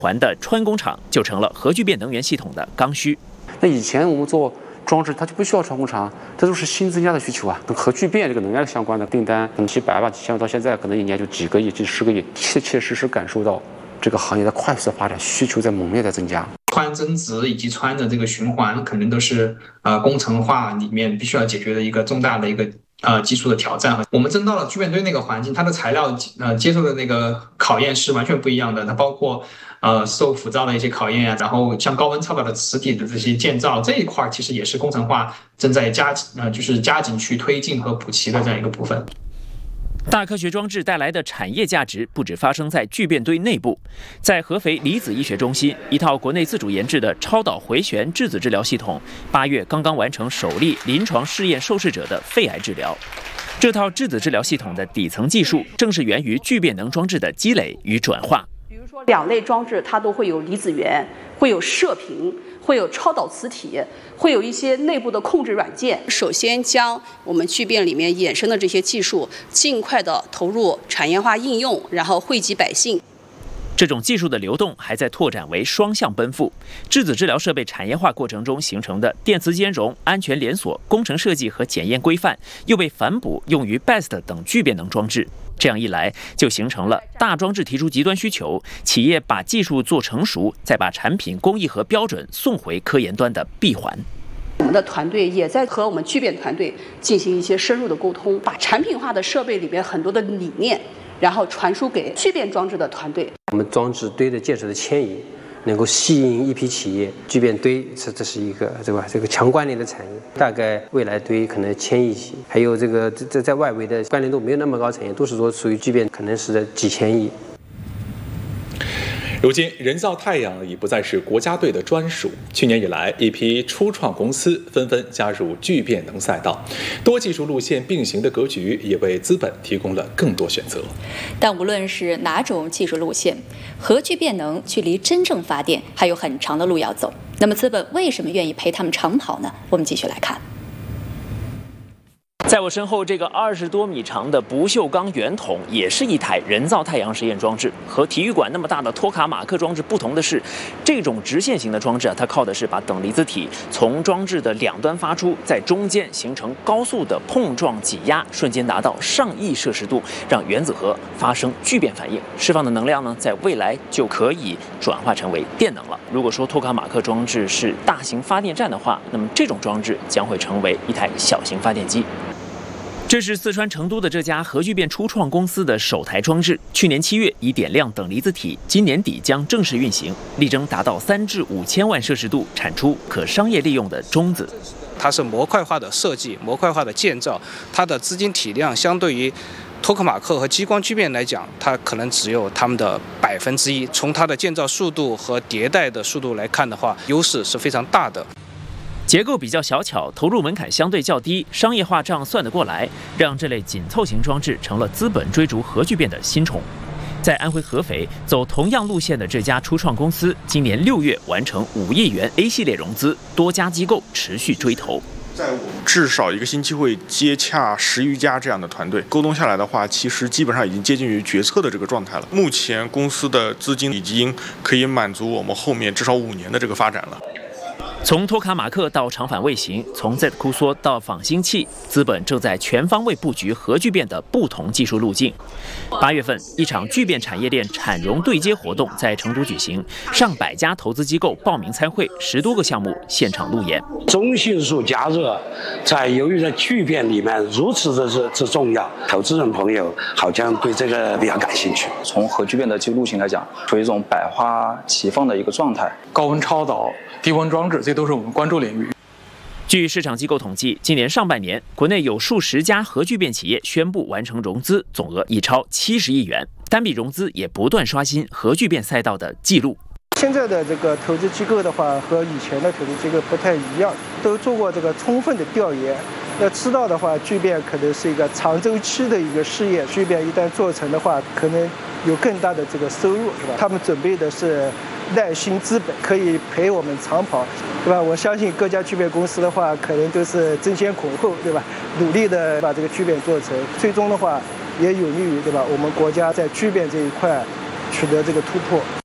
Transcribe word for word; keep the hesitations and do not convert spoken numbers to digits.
环的川工厂就成了核聚变能源系统的刚需。 那以前我们做装置，它就不需要川工厂，这都是新增加的需求啊。跟核聚变这个能源相关的订单，从几百万、几千万到现在，可能一年就几个亿、几十个亿，切切实实感受到这个行业的快速发展，需求在猛烈的增加。 氚增值以及氚的这个循环，可能都是呃工程化里面必须要解决的一个重大的一个呃技术的挑战。我们真到了聚变堆那个环境，它的材料呃接受的那个考验是完全不一样的，它包括呃受腐造的一些考验啊，然后像高温超导的磁体的这些建造这一块，其实也是工程化正在加呃就是加紧去推进和补齐的这样一个部分。 大科学装置带来的产业价值不只发生在聚变堆内部，在合肥离子医学中心，一套国内自主研制的超导回旋质子治疗系统，八月刚刚完成首例临床试验受试者的肺癌治疗。这套质子治疗系统的底层技术，正是源于聚变能装置的积累与转化。 比如说，两类装置它都会有离子源，会有射频，会有超导磁体，会有一些内部的控制软件。首先将我们聚变里面衍生的这些技术尽快的投入产业化应用，然后惠及百姓。 这种技术的流动还在拓展为双向奔赴。质子治疗设备产业化过程中形成的电磁兼容、安全连锁、工程设计和检验规范，又被反哺用于 B E S T 等聚变能装置。这样一来，就形成了大装置提出极端需求，企业把技术做成熟，再把产品工艺和标准送回科研端的闭环。 我们的团队也在和我们聚变团队进行一些深入的沟通，把产品化的设备里面很多的理念，然后传输给聚变装置的团队。 我们装置堆的建设的迁移，能够吸引一批企业，聚变堆这这是一个对吧？这个强关联的产业，大概未来堆可能千亿级，还有这个这在外围的关联度没有那么高产业，都是说属于聚变，可能是几千亿。 如今，人造太阳已不再是国家队的专属。去年以来，一批初创公司纷纷加入聚变能赛道，多技术路线并行的格局也为资本提供了更多选择。 但无论是哪种技术路线，核聚变能距离真正发电还有很长的路要走。那么，资本为什么愿意陪他们长跑呢？我们继续来看。 在我身后，这个二十多米长的不锈钢圆筒也是一台人造太阳实验装置。和体育馆那么大的托卡马克装置不同的是，这种直线型的装置啊，它靠的是把等离子体从装置的两端发出，在中间形成高速的碰撞挤压，瞬间达到上亿摄氏度，让原子核发生聚变反应，释放的能量呢，在未来就可以转化成为电能了。如果说托卡马克装置是大型发电站的话，那么这种装置将会成为一台小型发电机。这是四川成都的这家核聚变初创公司的首台装置，去年七月已点亮等离子体，今年底将正式运行，力争达到三至五千万摄氏度，产出可商业利用的中子。 它是模块化的设计，模块化的建造，它的资金体量相对于托克马克和激光聚变来讲，它可能只有它们的百分之一。从它的建造速度和迭代的速度来看的话，优势是非常大的。 结构比较小巧，投入门槛相对较低，商业化账算得过来，让这类紧凑型装置成了资本追逐核聚变的新宠。在安徽合肥走同样路线的这家初创公司，今年六月完成五亿元 A 系列融资，多家机构持续追投。 在我们至少一个星期会接洽十余家这样的团队，沟通下来的话，其实基本上已经接近于决策的这个状态了。目前公司的资金已经可以满足我们后面至少五年的这个发展了。 从托卡马克到长返卫星，从 Z 库梭到仿星器，资本正在全方位布局核聚变的不同技术路径。八月份，一场聚变产业链产融对接活动在成都举行，上百家投资机构报名参会，十多个项目现场路演。 中性素加热，在由于在聚变里面如此的之之重要，投资人朋友好像对这个比较感兴趣。 从核聚变的技术路径来讲，属于一种百花齐放的一个状态。 高温超导、低温装置，这都是我们关注领域。 据市场机构统计，今年上半年，国内有数十家核聚变企业宣布完成融资，总额已超七十亿元，单笔融资也不断刷新核聚变赛道的记录。 现在的这个投资机构的话，和以前的投资机构不太一样，都做过这个充分的调研，要知道的话，聚变可能是一个长周期的一个事业，聚变一旦做成的话，可能有更大的这个收入，是吧？他们准备的是耐心资本，可以陪我们长跑，对吧？我相信各家聚变公司的话，可能都是争先恐后，对吧？努力的把这个聚变做成，最终的话也有利于，对吧？我们国家在聚变这一块取得这个突破。